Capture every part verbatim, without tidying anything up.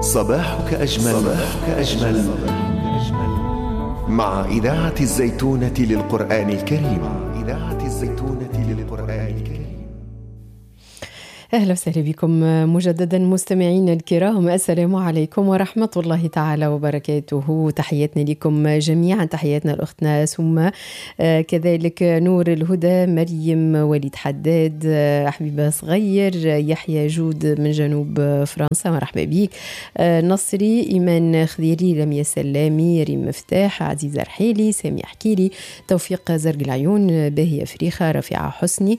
صباحك أجمل, صباحك أجمل مع إذاعة الزيتونة للقرآن الكريم. إذاعة الزيتونة للقرآن الكريم. أهلا وسهلا بكم مجددا مستمعينا الكرام. السلام عليكم ورحمة الله تعالى وبركاته. تحياتنا لكم جميعا، تحياتنا لأختنا ثم كذلك نور الهدى، مريم وليد حداد، حبيبة صغير، يحيى جود من جنوب فرنسا مرحبا بيك، نصري، إيمان خذيري، لميا سلامي، ريم مفتاح، عزيزة رحيلي، سامي حكيلي، توفيق زرق العيون، باهي أفريخة، رفيعة حسني،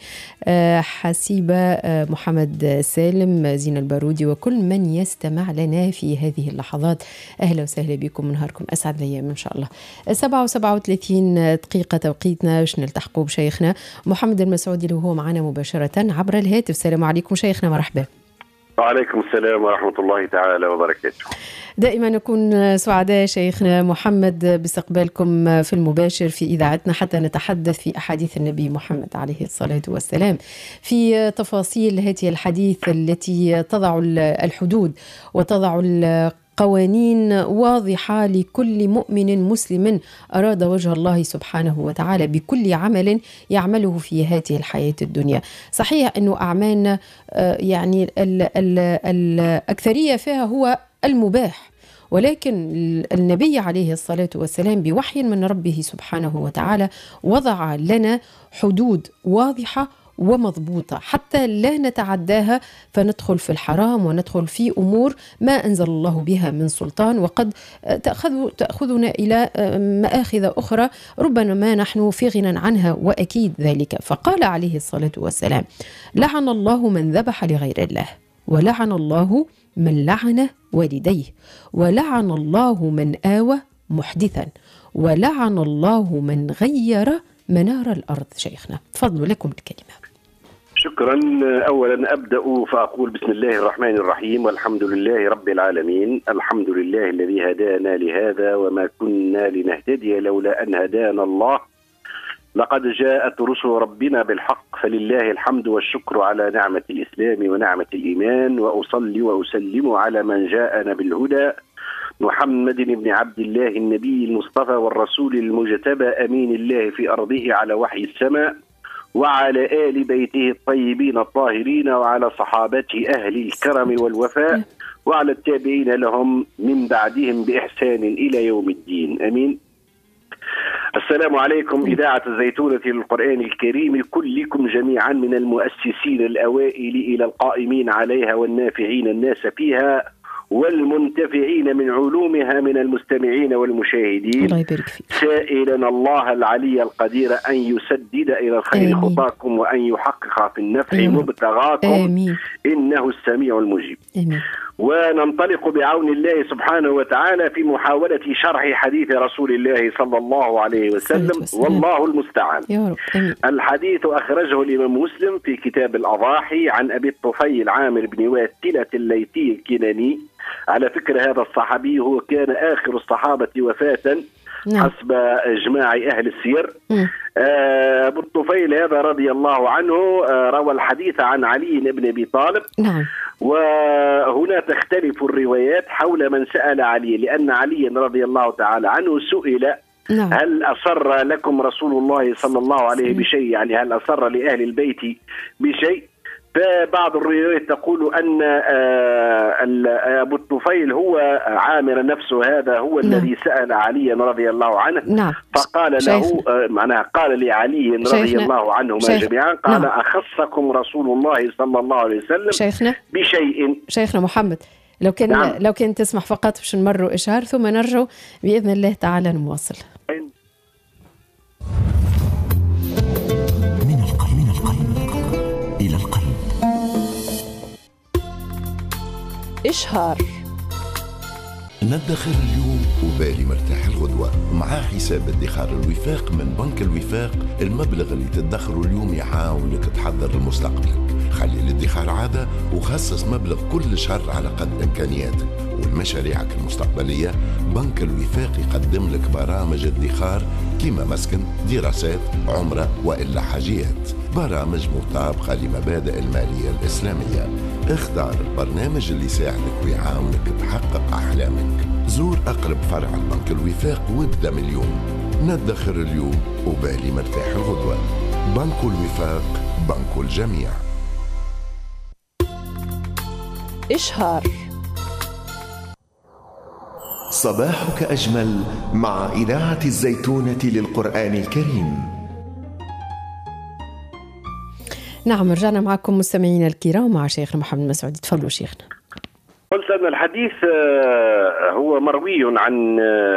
حسيبة محمد سالم، زين البارودي، وكل من يستمع لنا في هذه اللحظات. أهلا وسهلا بكم، نهاركم أسعد الأيام إن شاء الله. سبعة وسبعة وثلاثين دقيقة توقيتنا باش نلتحقوا بشيخنا محمد المسعودي اللي هو معنا مباشرة عبر الهاتف. السلام عليكم شيخنا، مرحبا. وعليكم السلام ورحمة الله تعالى وبركاته. دائما نكون سعداء شيخنا محمد باستقبالكم في المباشر في إذاعتنا حتى نتحدث في أحاديث النبي محمد عليه الصلاة والسلام، في تفاصيل هذه الحديث التي تضع الحدود وتضع قوانين واضحة لكل مؤمن مسلم أراد وجه الله سبحانه وتعالى بكل عمل يعمله في هذه الحياة الدنيا. صحيح أنه أعمالنا يعني ال ال الأكثرية فيها هو المباح، ولكن النبي عليه الصلاة والسلام بوحي من ربه سبحانه وتعالى وضع لنا حدود واضحة ومضبوطة حتى لا نتعداها فندخل في الحرام وندخل في أمور ما أنزل الله بها من سلطان، وقد تأخذ تأخذنا إلى مآخذ أخرى ربما نحن في غنى عنها وأكيد ذلك. فقال عليه الصلاة والسلام: لعن الله من ذبح لغير الله، ولعن الله من لعن والديه، ولعن الله من آوى محدثا، ولعن الله من غير منار الأرض. شيخنا تفضلوا لكم الكلمة. شكرا. أولا أبدأ فأقول بسم الله الرحمن الرحيم، والحمد لله رب العالمين، الحمد لله الذي هدانا لهذا وما كنا لنهتدي لولا أن هدانا الله، لقد جاءت رسل ربنا بالحق، فلله الحمد والشكر على نعمة الإسلام ونعمة الإيمان، وأصلي وأسلم على من جاءنا بالهدى محمد بن عبد الله النبي المصطفى والرسول المجتبى، أمين الله في أرضه على وحي السماء، وعلى آل بيته الطيبين الطاهرين، وعلى صحابته أهل الكرم والوفاء، وعلى التابعين لهم من بعدهم بإحسان إلى يوم الدين، أمين. السلام عليكم إذاعة الزيتونة للقرآن الكريم، كلكم جميعا من المؤسسين الأوائل إلى القائمين عليها والنافعين الناس فيها والمنتفعين من علومها من المستمعين والمشاهدين. الله يبارك فيك. سائلا الله العلي القدير أن يسدد إلى الخير خطاكم وأن يحقق في النفع مبتغاكم. آمين. إنه السميع المجيب. آمين. وننطلق بعون الله سبحانه وتعالى في محاولة شرح حديث رسول الله صلى الله عليه وسلم، والله المستعان. يا رب. آمين. الحديث أخرجه الإمام مسلم في كتاب الأضاحي عن أبي الطفيل عامر بن واتلة الليثي الكناني. على فكرة هذا الصحابي هو كان آخر الصحابة وفاة نعم. حسب إجماع أهل السير. آه أبو الطفيل هذا رضي الله عنه آه روى الحديث عن علي بن أبي طالب. نعم. وهنا تختلف الروايات حول من سأل علي، لأن علي رضي الله تعالى عنه سئل نعم. هل أصر لكم رسول الله صلى الله عليه بشيء، يعني هل أصر لأهل البيت بشيء؟ فبعض الروايات تقول أن أبو الطفيل هو عامر نفسه هذا هو نعم. الذي سأل علي رضي الله عنه. نعم. فقال له معناها قال لعلي رضي الله عنهما جميعا قال نعم. أخصكم رسول الله صلى الله عليه وسلم شيخنا بشيء. شيخنا محمد لو كان نعم. لو كان تسمح فقط باش نمروا إشهار ثم نرجع بإذن الله تعالى نواصل. إشهار. ندخر اليوم وبالي مرتاح الغدوة مع حساب ادخار الوفاق من بنك الوفاق. المبلغ اللي تدخره اليوم يعاونك تحضر لمستقبلك. خلي الادخار عادة وخصص مبلغ كل شهر على قد إمكانياتك. والمشاريعك المستقبلية بنك الوفاق يقدم لك برامج ادخار كيما مسكن، دراسات، عمرة وإلا حاجيات. برامج مطابقة لمبادئ المالية الإسلامية. اختار البرنامج اللي يساعدك ويعاونك تحقق أحلامك. زور أقرب فرع البنك الوفاق وابدأ من اليوم. ندخر اليوم وبالي مرتاح الغدوة. بنك الوفاق، بنك الجميع. إشهار. صباحك أجمل مع إذاعة الزيتونة للقرآن الكريم. نعم، رجعنا معكم مستمعينا الكرام مع شيخنا محمد مسعود. تفضلوا شيخنا. قلت أن الحديث هو مروي عن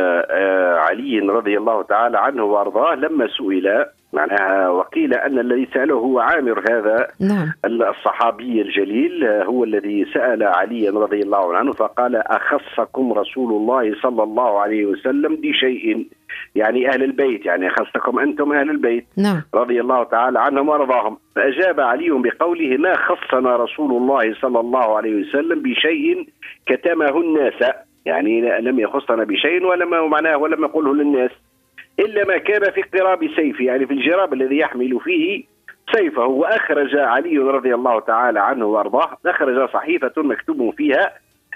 علي رضي الله تعالى عنه وأرضاه لما سئل معناها، وقيل أن الذي سأله هو عامر هذا نعم. الصحابي الجليل هو الذي سأل علي رضي الله عنه فقال: أخصكم رسول الله صلى الله عليه وسلم بشيء، يعني أهل البيت، يعني خصكم أنتم أهل البيت نعم. رضي الله تعالى عنهم وأرضاهم. فأجاب علي بقوله: ما خصنا رسول الله صلى الله عليه وسلم بشيء كتمه الناس، يعني لم يخصنا بشيء ولم معناه ولم يقوله للناس إلا ما كان في اقتراب سيفه، يعني في الجراب الذي يحمل فيه سيفه. وأخرج علي رضي الله تعالى عنه وأرضاه أخرج صحيفة مكتوب فيها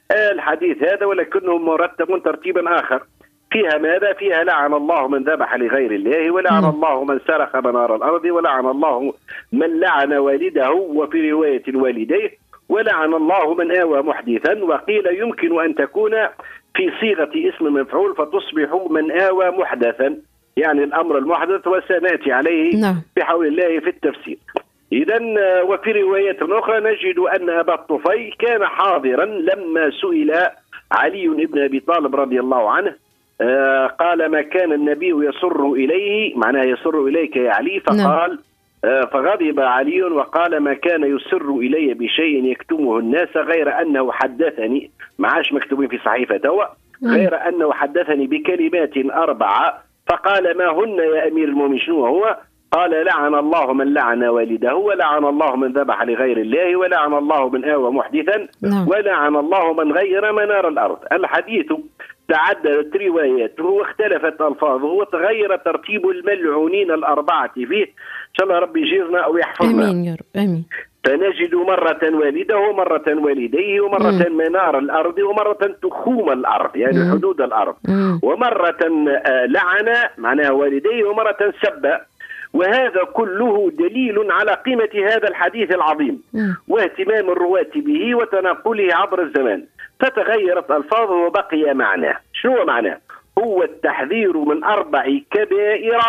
الحديث هذا، ولكنه مرتب ترتيبا آخر. فيها ماذا؟ فيها: لعن الله من ذبح لغير الله، ولعن م. الله من سرق منار الأرض، ولعن الله من لعن والده، وفي رواية والديه، ولعن الله من آوى محدثا. وقيل يمكن أن تكون في صيغة اسم مفعول فتصبح من آوى محدثا، يعني الأمر المحدث، وسنأتي عليه نعم. بحول الله في التفسير. إذن وفي رواية أخرى نجد أن أبا الطفيل كان حاضرا لما سئل علي بن أبي طالب رضي الله عنه، آه قال: ما كان النبي يسر إليه، معناه يسر إليك يا علي، فقال نعم. آه فغضب علي وقال: ما كان يسر إلي بشيء يكتمه الناس غير أنه حدثني، معاش مكتوبين في صحيفته، غير أنه حدثني بكلمات أربعة. فقال: ما هن يا أمير المؤمنين؟ هو قال: لعن الله من لعن والده، ولعن الله من ذبح لغير الله، ولعن الله من آوى محدثا، ولعن الله من غير منار الأرض. الحديث تعددت رواياته واختلفت ألفاظه وتغير ترتيب الملعونين الأربعة فيه. إن شاء الله ربي يجيرنا أو يحفظنا. آمين يا رب آمين. فنجد مرة والده ومرة والديه ومرة مم. منار الأرض ومرة تخوم الأرض، يعني مم. حدود الأرض، مم. ومرة لعن معناها والديه ومرة سب. وهذا كله دليل على قيمة هذا الحديث العظيم مم. واهتمام الرواة به وتنقله عبر الزمان. فتغيرت ألفاظه وبقي معناه. شنو معناه؟ هو التحذير من أربع كبائر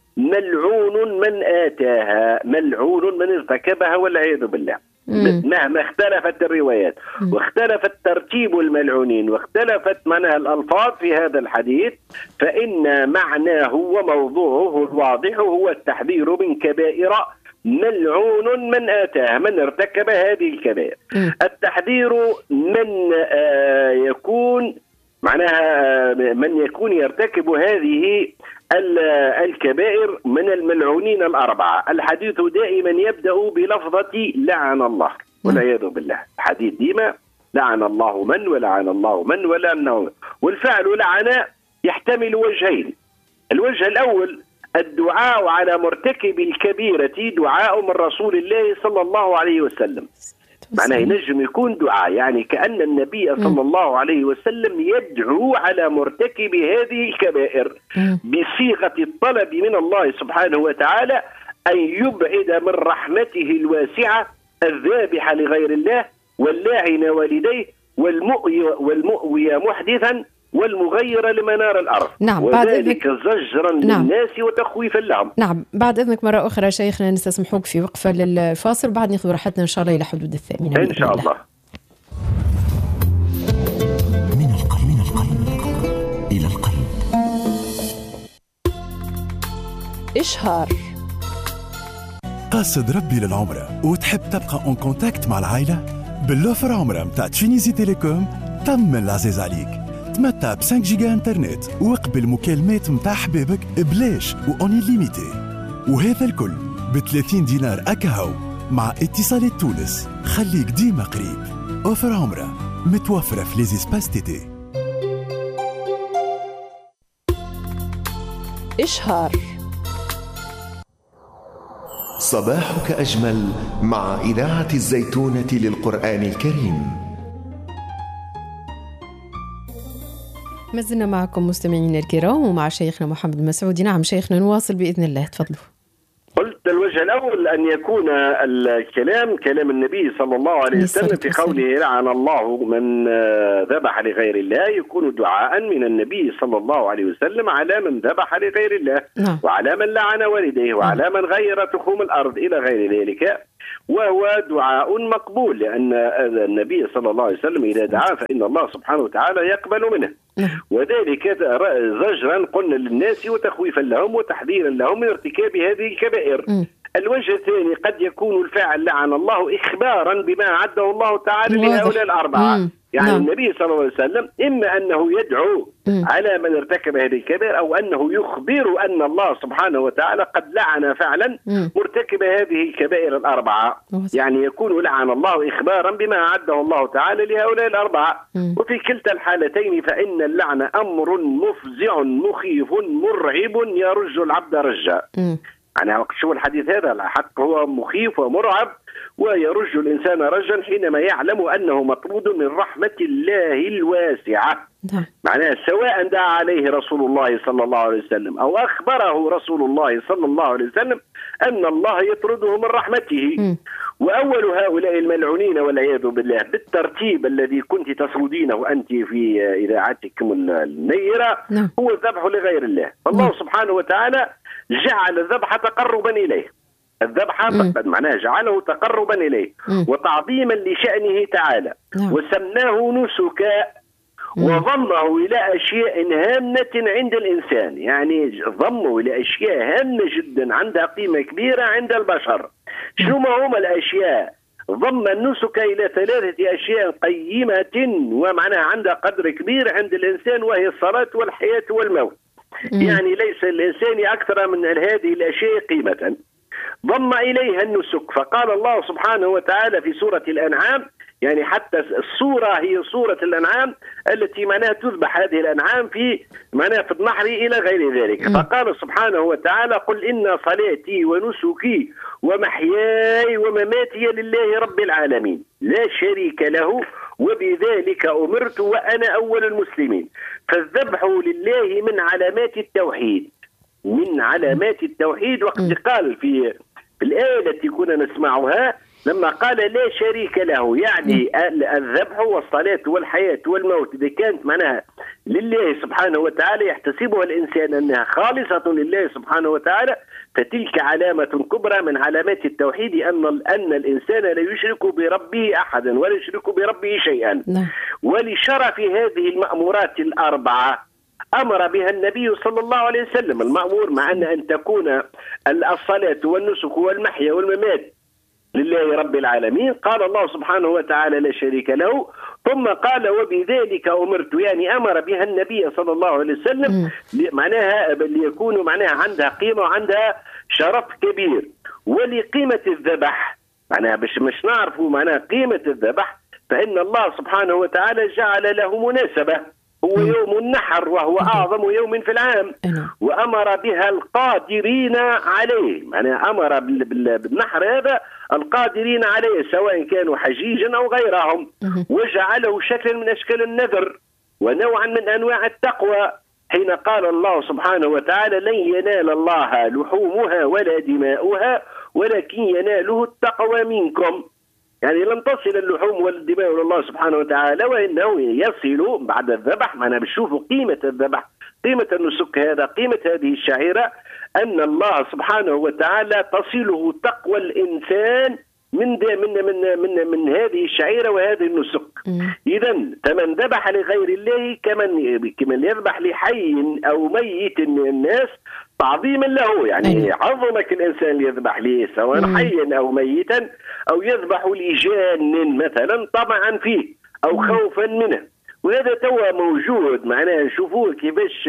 ملعون من آتاها، ملعون من ارتكبها والعياذ بالله. مهما اختلفت الروايات مم. واختلفت ترتيب الملعونين واختلفت معنى الألفاظ في هذا الحديث، فإن معناه وموضوعه الواضح هو التحذير من كبائر ملعون من آتاها، من ارتكب هذه الكبائر. مم. التحذير من آه يكون معناها من يكون يرتكب هذه الكبائر من الملعونين الأربعة. الحديث دائما يبدأ بلفظة لعن الله والعياذ بالله. الحديث ديما لعن الله من ولعن الله من ولعنه. والفعل لعن يحتمل وجهين. الوجه الأول الدعاء على مرتكب الكبيرة دعاء من رسول الله صلى الله عليه وسلم، معناه ينجم يكون دعاء، يعني كأن النبي صلى الله عليه وسلم يدعو على مرتكب هذه الكبائر بصيغة الطلب من الله سبحانه وتعالى أن يبعد من رحمته الواسعة الذابح لغير الله واللاعن والديه والمؤوي والمؤوي محدثا والمغير لمنار الأرض. نعم. وذلك زجرا نعم. للناس وتخويفا لهم. نعم. بعد إذنك مرة أخرى شيخنا نستسمحوك في وقفة للفاصل، بعد ناخذ راحتنا إن شاء الله إلى حدود الثامنة إن شاء الله. من القلب من القلب إلى القلب. إشهار. قاصد ربي للعمرة وتحب تبقى اون كونتاكت مع العائلة؟ باللوفر عمرة متاع تشينيزي تيليكوم طمن العزيز عليك. تمتع ب خمسة جيجا انترنت وقبل مكالمات متاع حبابك بلاش وأوني ليميتي، وهذا الكل ب ثلاثين دينار أكاهو مع اتصالات تونس. خليك ديما قريب. أوفر عمرة متوفرة في ليزيسباس تيتي. إشهار. صباحك أجمل مع إذاعة الزيتونة للقرآن الكريم. ما زلنا معكم مستمعين الكرام ومع شيخنا محمد المسعودي. نعم شيخنا نواصل بإذن الله، تفضلوا. قلت الوجه الأول أن يكون الكلام كلام النبي صلى الله عليه وسلم في قوله لعن الله من ذبح لغير الله، يكون دعاء من النبي صلى الله عليه وسلم على من ذبح لغير الله نعم. وعلى من لعن والديه وعلى من غير تخوم الأرض إلى غير ذلك، وهو دعاء مقبول لأن النبي صلى الله عليه وسلم إذا دعا فإن الله سبحانه وتعالى يقبل منه، وذلك زجرا قلنا للناس وتخويفا لهم وتحذيرا لهم من ارتكاب هذه الكبائر. الوجه الثاني قد يكون الفاعل لعن الله إخبارا بما أعده الله تعالى لهؤلاء الأربعة. مم. يعني نعم. النبي صلى الله عليه وسلم إما أنه يدعو مم. على من ارتكب هذه الكبائر، أو أنه يخبر أن الله سبحانه وتعالى قد لعن فعلا مم. مرتكب هذه الكبائر الأربعة. مم. يعني يكون لعن الله إخبارا بما أعده الله تعالى لهؤلاء الأربعة. مم. وفي كلتا الحالتين فإن اللعن أمر مفزع مخيف مرعب يرج العبد رجا. يعني شو الحديث هذا؟ الحق هو مخيف ومرعب ويرج الإنسان رجا حينما يعلم أنه مطرود من رحمة الله الواسعة. معناها سواء دعا عليه رسول الله صلى الله عليه وسلم أو أخبره رسول الله صلى الله عليه وسلم أن الله يطرده من رحمته. م. وأول هؤلاء الملعونين والعياذ بالله بالترتيب الذي كنت تسردينه أنت في إذاعتكم النيرة هو الذبح لغير الله. فالله سبحانه وتعالى جعل الذبح تقربا إليه، الذبح معناه جعله تقربا إليه م. وتعظيما لشأنه تعالى، م. وسمناه نسكا وضمه إلى أشياء هامة عند الإنسان. يعني ضمه إلى أشياء هامة جدا عندها قيمة كبيرة عند البشر. شنو ما هم الأشياء؟ ضم النسك إلى ثلاثة أشياء قيمة ومعناها عندها قدر كبير عند الإنسان، وهي الصلاة والحياة والموت. يعني ليس الإنسان أكثر من هذه الأشياء قيمة. ضم إليها النسك، فقال الله سبحانه وتعالى في سورة الأنعام، يعني حتى الصورة هي سورة الأنعام التي معناها تذبح هذه الأنعام في معناها في النحر إلى غير ذلك. فقال سبحانه وتعالى قل إن صلاتي ونسكي ومحياي ومماتي لله رب العالمين لا شريك له وبذلك أمرت وأنا أول المسلمين. فالذبح لله من علامات التوحيد، من علامات التوحيد. وقد قال في الآية التي كنا نسمعها لما قال لا شريك له، يعني الذبح والصلاة والحياة والموت إذا كانت معناها لله سبحانه وتعالى يحتسبها الإنسان أنها خالصة لله سبحانه وتعالى، فتلك علامة كبرى من علامات التوحيد، أن أن الإنسان لا يشرك بربه أحدا ولا يشرك بربه شيئا. ولشرف هذه المأمورات الأربعة أمر بها النبي صلى الله عليه وسلم. المأمور مع أن أن تكون الصلاة والنسك والمحيا والممات لله رب العالمين، قال الله سبحانه وتعالى لا شريك له، ثم قال وبذلك أمرت، يعني أمر بها النبي صلى الله عليه وسلم معناها ليكون معناها عندها قيمة وعندها شرف كبير. ولقيمة الذبح معناها باش مش نعرفوا معناها قيمة الذبح، فإن الله سبحانه وتعالى جعل له مناسبة، هو يوم النحر وهو أعظم يوم في العام، وأمر بها القادرين عليه، معناها أمر بالنحر هذا القادرين عليه سواء كانوا حجيجا أو غيرهم، وجعله شكلا من أشكال النذر ونوعا من أنواع التقوى، حين قال الله سبحانه وتعالى لن ينال الله لحومها ولا دماؤها ولكن يناله التقوى منكم. يعني لن تصل اللحوم والدماء إلى الله سبحانه وتعالى، وإنه يصل بعد الذبح. معنا بنشوفوا قيمة الذبح، قيمة النسك هذا، قيمة هذه الشعيرة، أن الله سبحانه وتعالى تصله تقوى الإنسان من من من من من هذه الشعيرة وهذه النسك. إذا فمن ذبح لغير الله كمن كمن يذبح لحي أو ميت من الناس تعظيما له، يعني عظمك الإنسان يذبح ليه سواء حيا أو ميتا، أو يذبح لجان مثلا طمعا فيه أو خوفا منه. وهذا توا موجود، معناه نشوفوه كيفاش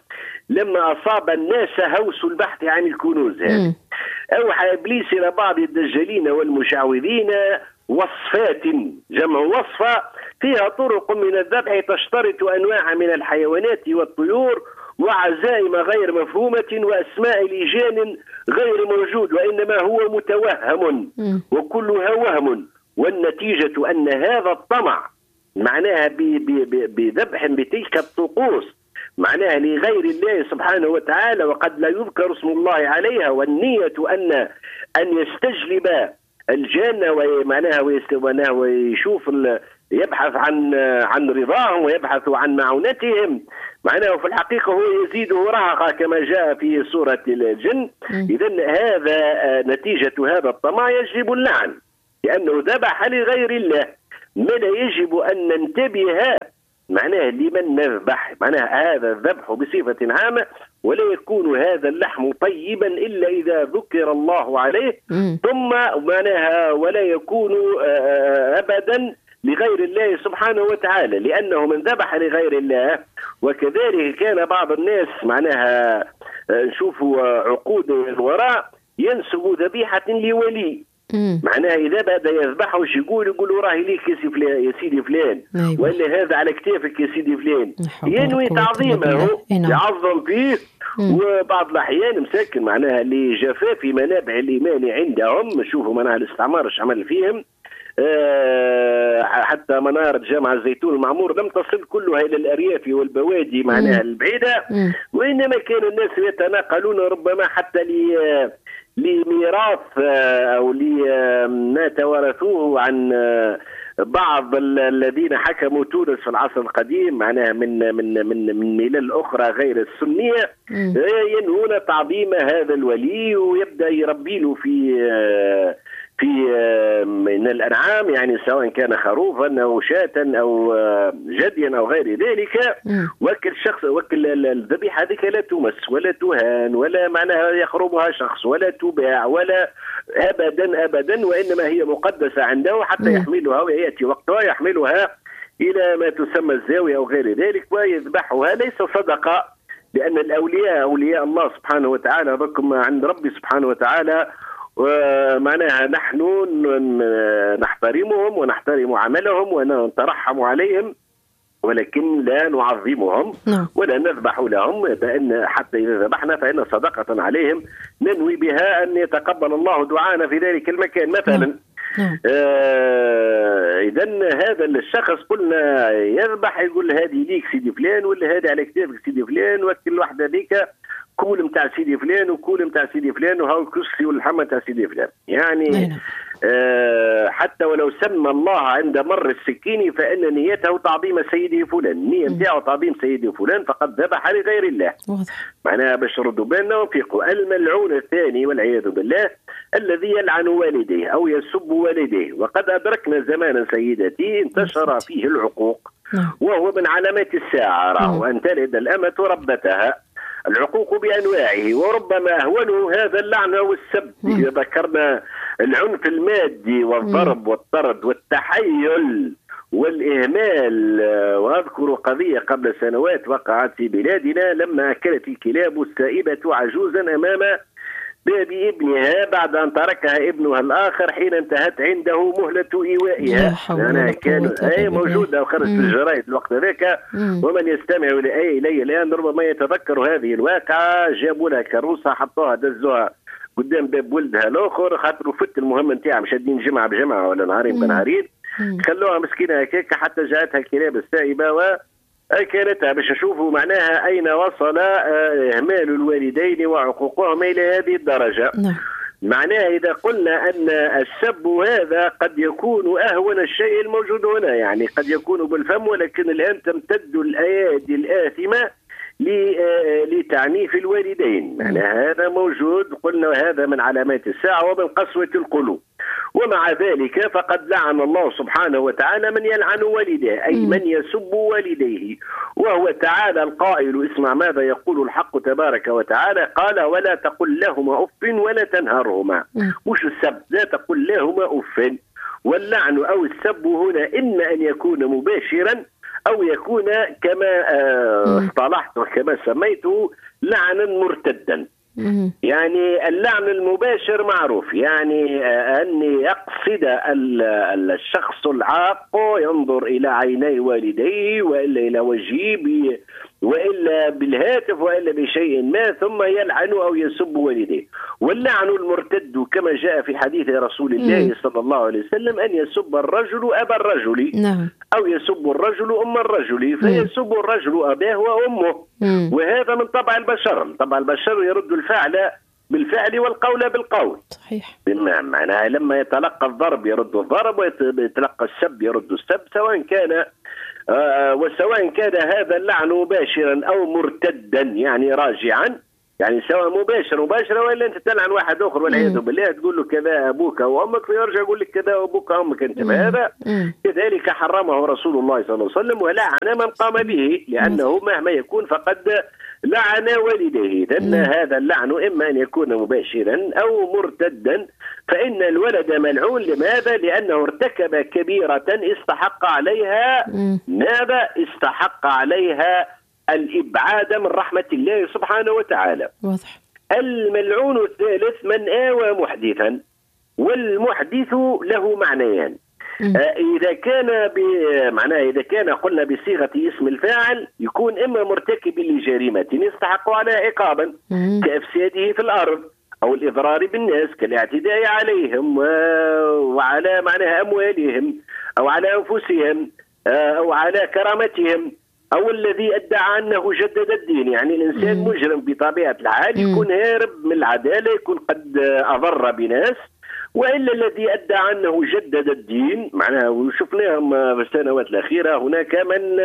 لما أصاب الناس هوس البحث عن الكنوز هذه، أوحى إبليس إلى بعض الدجالين والمشعوذين وصفات، جمع وصفة فيها طرق من الذبح تشترط أنواع من الحيوانات والطيور وعزائم غير مفهومة وأسماء لجان غير موجود وإنما هو متوهم وكلها وهم. والنتيجة أن هذا الطمع معناها بذبح بتلك الطقوس معناها لغير الله سبحانه وتعالى وقد لا يذكر اسم الله عليها، والنية أن أن يستجلب الجنة ومعناها ويشوف يبحث عن عن رضاهم ويبحث عن معونتهم معناه في الحقيقة هو يزيده رهقا كما جاء في سورة الجن. إذن هذا نتيجة هذا الطمع يجب اللعن لأنه ذبح لغير الله. ما لا يجب أن ننتبه معناه لمن نذبح، معناه هذا الذبح بصفة عامة ولا يكون هذا اللحم طيبا إلا إذا ذكر الله عليه، ثم معناها ولا يكون أبدا لغير الله سبحانه وتعالى لأنه من ذبح لغير الله. وكذلك كان بعض الناس معناها نشوفوا عقود الوراء ينسب ذبيحة لولي معناها إذا بدأ يذبحه وش يقول يقول راهي ليك يا سيدي فلان ولا هذا على كتافك يا سيدي فلان، ينوي تعظيمه يعظم فيه. وبعض الأحيان مساكن معناها لجفاف منابع الإيمان عندهم، شوفوا معناها الاستعمار ايش عمل فيهم. أه حتى منارة جامع الزيتون المعمور لم تصل كلها إلى الأرياف والبوادي معناها البعيدة، وإنما كان الناس يتناقلون ربما حتى ل لميراث أو لما توارثوه عن بعض الذين حكموا تونس في العصر القديم معناها من من من من ملل أخرى غير السنية، ينهون تعظيم هذا الولي ويبدأ يربي له في في من الأنعام يعني سواء كان خروفا أو شاة أو جديا أو غير ذلك. وكل شخص وكل الذبيحة هذيك لا تمس ولا تهان ولا معناها يخربها شخص ولا تباع ولا أبدا أبدا، وإنما هي مقدسة عنده حتى يحملها ويأتي وقتها يحملها إلى ما تسمى الزاوية أو غير ذلك ويذبحها. ليس صدقة لأن الأولياء أولياء الله سبحانه وتعالى بكم عند ربي سبحانه وتعالى، ومعناها نحن نحترمهم ونحترم عملهم ونترحم عليهم ولكن لا نعظمهم ولا نذبح لهم، فإن حتى إذا ذبحنا فإن صدقة عليهم ننوي بها أن يتقبل الله دعانا في ذلك المكان مثلا. آه إذن هذا الشخص قلنا يذبح يقول هذه ليك سيدي فلان ولا هذه على كتافك سيدي فلان، وكل واحدة ذيك كول متاع سيدي فلان وكول متاع سيدي فلان وهاو الكرسي واللحمة تاع سيدي فلان يعني آه حتى ولو سمى الله عند مر السكين فإن نيته تعظيم سيدي فلان، النية نتاعو تعظيم سيدي فلان فقد ذبح لغير الله. معناها باش نردوا بالنا ونفيقوا. الملعون الثاني والعياذ بالله الذي يلعن والديه أو يسب والديه، وقد أدركنا زمانا سيدتي انتشر فيه العقوق وهو من علامات الساعة راه أن تلد الأمة ربتها. العقوق بأنواعه وربما أهونه هذا اللعن والسب. إذا ذكرنا العنف المادي والضرب والطرد والتحيل والإهمال، وأذكر قضية قبل سنوات وقعت في بلادنا لما أكلت الكلاب السائبة عجوزا أمام باب ابنها بعد أن تركها ابنها الآخر حين انتهت عنده مهلة إيوائها. يعني كان أي موجودة وخرج في الجرائد الوقت ذاك، ومن يستمع إلي الآن ربما يتذكر هذه الواقعة. جابوا لها كروسة حطوها دزوها قدام باب ولدها الآخر خاطر فت المهمة نتاعها مش شادين جمعة بجمعة ولا نهارين بنهارين، خلوها مسكينة هكاك حتى جاءتها الكلاب السائبة و كانت باش نشوفوا معناها أين وصل إهمال الوالدين وعقوقهما إلى هذه الدرجة. معناها إذا قلنا أن السب هذا قد يكون أهون الشيء الموجود هنا، يعني قد يكون بالفم ولكن الآن تمتد الأيادي الآثمة لتعنيف الوالدين. معناها هذا موجود، قلنا هذا من علامات الساعة ومن قسوة القلوب. ومع ذلك فقد لعن الله سبحانه وتعالى من يلعن والديه، أي من يسب والديه، وهو تعالى القائل. اسمع ماذا يقول الحق تبارك وتعالى، قال ولا تقل لهما أف ولا تنهرهما. مش السب، لا تقل لهما أف. واللعن أو السب هنا إما أن يكون مباشرا أو يكون كما اصطلحت وكما سميته لعنا مرتدا. يعني اللعن المباشر معروف، يعني أن يقصد الشخص العاق ينظر إلى عيني والديه وإلا إلى وجهه وإلا بالهاتف وإلا بشيء ما، ثم يلعن أو يسب والديه. واللعن المرتد كما جاء في حديث رسول الله صلى الله عليه وسلم أن يسب الرجل أبا الرجل نعم. أو يسب الرجل أم الرجل، فيسب الرجل أباه وأمه. مم. وهذا من طبع البشر، طبع البشر يرد الفعل بالفعل والقول بالقول. صحيح. معناها لما يتلقى الضرب يرد الضرب، ويتلقى السب يرد السب، سواء كان آه وسواء كان هذا اللعن مباشرا أو مرتدا يعني راجعا، يعني سواء مباشر مباشرة وإلا أنت تلعن واحد آخر والعياذ بالله، تقول له كذا أبوك وأمك فيرجع يقول لك كذا أبوك وأمك أنت. فهذا كذلك حرمه رسول الله صلى الله عليه وسلم ولعن من قام به، لأنه مهما يكون فقد لعن والديه. لأن هذا اللعن إما أن يكون مباشرا أو مرتدا، فإن الولد ملعون. لماذا؟ لأنه ارتكب كبيرة استحق عليها ماذا؟ استحق عليها الإبعاد من رحمة الله سبحانه وتعالى. واضح. الملعون الثالث من آوى محدثا، والمحدث له معنيان. آه إذا كان معناه إذا كان قلنا بصيغة اسم الفاعل يكون إما مرتكب لجريمة يستحق عليها عقابا كإفساده في الأرض أو الإضرار بالناس كالاعتداء عليهم وعلى معناها أموالهم أو على أنفسهم أو على كرامتهم، أو الذي ادعى أنه جدد الدين. يعني الإنسان مم. مجرم بطبيعة الحال، يكون هارب من العدالة، يكون قد أضر بناس. وإلا الذي ادعى أنه جدد الدين، معناها وشفناهم في السنوات الأخيرة هناك من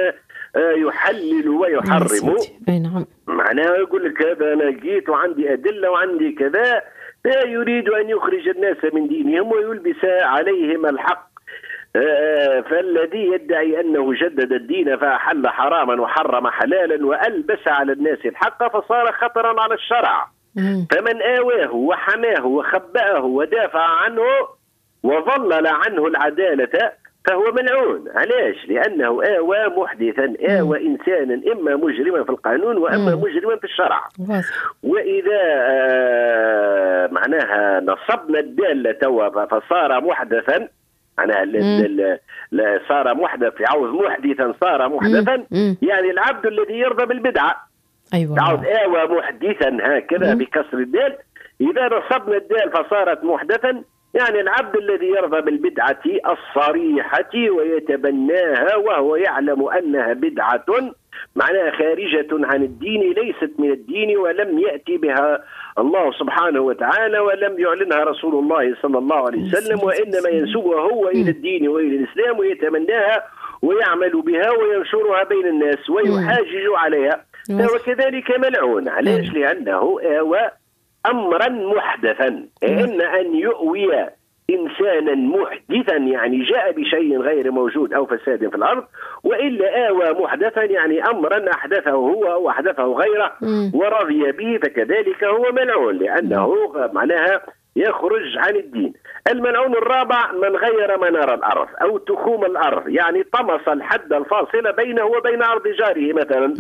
يحلل ويحرم. نعم. معناها يقول لك هذا أنا جيت وعندي أدلة وعندي كذا، لا يريد أن يخرج الناس من دينهم ويلبس عليهم الحق. آه فالذي يدعي أنه جدد الدين فأحل حراما وحرم حلالا وألبس على الناس الحق فصار خطرا على الشرع. مم. فمن آواه وحماه وخبأه ودافع عنه وظلل عنه العدالة فهو ملعون. علاش؟ لأنه آوى محدثا، آوى مم. إنسانا إما مجرما في القانون وإما مم. مجرما في الشرع. مم. وإذا آه معناها نصبنا الدالة فصار محدثا، معناها صار محدث يعوض محدثا صار محدثا، مم. يعني العبد الذي يرضى بالبدعة. أيوة. يعوض آوى محدثا هكذا بكسر الدال. إذا نصبنا الدال فصارت محدثا، يعني العبد الذي يرضى بالبدعة الصريحة ويتبناها وهو يعلم أنها بدعة معناها خارجة عن الدين، ليست من الدين ولم يأتي بها الله سبحانه وتعالى ولم يعلنها رسول الله صلى الله عليه وسلم، وإنما ينسبها هو إلى الدين وإلى الإسلام ويتمناها ويعمل بها وينشرها بين الناس ويحاجج عليها، فهو كذلك ملعون. علاش؟ لأنه آوى أمرا محدثا. إن أن يؤوي إنسانا محدثا يعني جاء بشيء غير موجود أو فساد في الأرض، وإلا آوى محدثا يعني أمرا أحدثه هو وأحدثه غيره ورضي به، فكذلك هو ملعون لأنه معناها يخرج عن الدين. الملعون الرابع من غير منار الأرض أو تخوم الأرض، يعني طمس الحد الفاصل بينه وبين أرض جاره مثلا،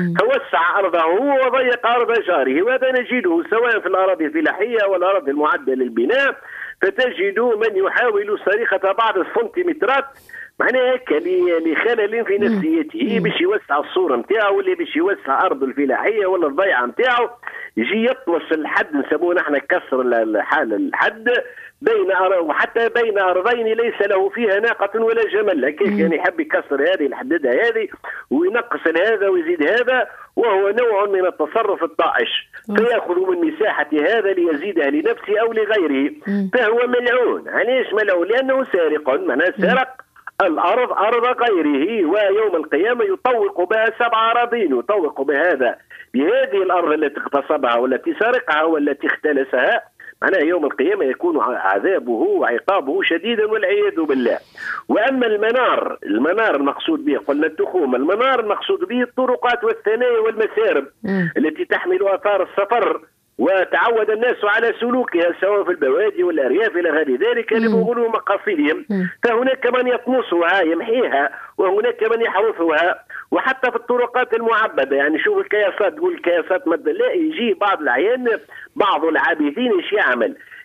فوسع أرضه وضيق أرض جاره، وهذا نجده سواء في الأراضي الفلاحية والأراضي المعدة للبناء، فتجد من يحاول سرقة بعض السنتيمترات معناها هكا لخلل في نفسيته باش يوسع الصورة نتاعو، ولا باش يوسع أرض الفلاحية ولا الضيعة نتاعو، يجي يطمس الحد نسموه نحن كسر الحال الحد بين وحتى بين أرضين ليس له فيها ناقة ولا جمل، هكاك يعني يحب يكسر هذه يحددها هذه وينقص هذا ويزيد هذا، وهو نوع من التصرف الطائش، فيأخذ من مساحة هذا ليزيدها لنفسه أو لغيره، فهو ملعون. علاش ملعون؟ لأنه سارق، معناه سرق الأرض أرض غيره، ويوم القيامة يطوق بها سبع أراضين، يطوق بهذا بهذه الأرض التي اغتصبها والتي سرقها والتي اختلسها، معناه يوم القيامة يكون عذابه وعقابه شديدا والعياذ بالله. وأما المنار، المنار المقصود به قلنا التخوم، المنار المقصود به الطرقات والثنايا والمسارب التي تحمل آثار السفر وتعود الناس على سلوكها سواء في البوادي والأرياف إلى غير ذلك لبلوغ مقاصدهم، فهناك من يطمسها يمحيها وهناك من يحرثها، وحتى في الطرقات المعبدة يعني شوف الكياسات، تقول الكياسات مد لا، يجي بعض الأحيان بعض العابثين ايش يعمل؟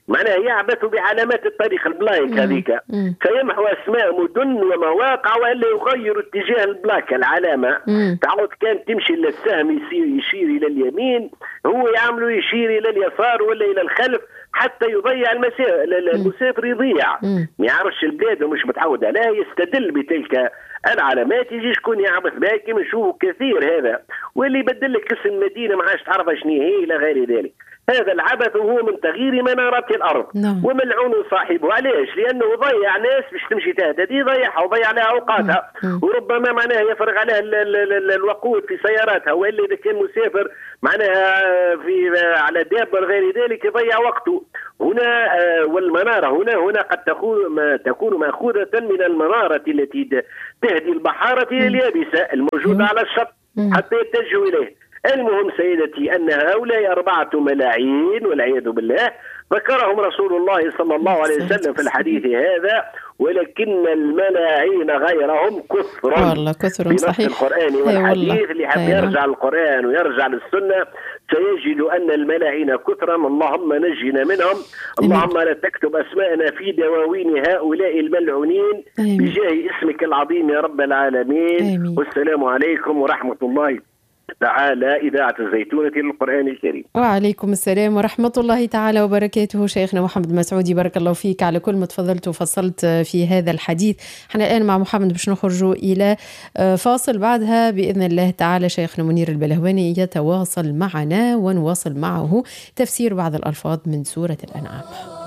معناها يعبثوا بعلامات الطريق البلايك هذيك، فيمحو اسماء مدن ومواقع والا يغير اتجاه البلاك العلامه. تعود كان تمشي للسهم يصير يشير الى اليمين، هو يعملوا يشير الى اليسار ولا الى الخلف حتى يضيع المسافر، المسافر يضيع ما يعرفش البلاد ومش متعود عليها، يستدل بتلك العلامات، يجي شكون يعبث بها كما نشوفوا كثير هذا، واللي يبدل لك اسم المدينه ما عادش تعرف شنو هي الى غير ذلك. هذا العبث هو من تغيير منارات الارض no. وملعون صاحبه. علاش؟ لانه ضيع ناس باش تمشي تهتدي، ضيعها وضيع عليها اوقاتها mm. وربما معناها يفرغ عليها ال ال ال الوقود في سياراتها، والا اذا كان مسافر معناها في على دابه غير ذلك يضيع وقته. هنا والمناره هنا هنا قد تكون تكون ماخوذه من المناره التي تهدي البحاره الى اليابسه الموجوده mm. على الشط mm. حتى يتجهوا اليه. المهم سيدتي أن هؤلاء أربعة ملاعين والعياذ بالله ذكرهم رسول الله صلى الله عليه وسلم في الحديث هذا، ولكن الملاعين غيرهم كثر والله كثر صحيح القرآن والحديث. اللي حاب يرجع للقرآن ويرجع للسنة سيجد أن الملاعين كثرا. اللهم نجنا منهم، اللهم لا تكتب أسماءنا في دواوين هؤلاء الملعونين بجاه اسمك العظيم يا رب العالمين. آمين. والسلام عليكم ورحمة الله تعالى. إذاعة الزيتونة للقرآن الكريم. وعليكم السلام ورحمة الله تعالى وبركاته. شيخنا محمد مسعودي بارك الله فيك على كل ما تفضلت وفصلت في هذا الحديث. احنا الآن مع محمد باش نخرجوا إلى فاصل، بعدها بإذن الله تعالى شيخنا منير البلهواني يتواصل معنا ونواصل معه تفسير بعض الألفاظ من سورة الأنعام.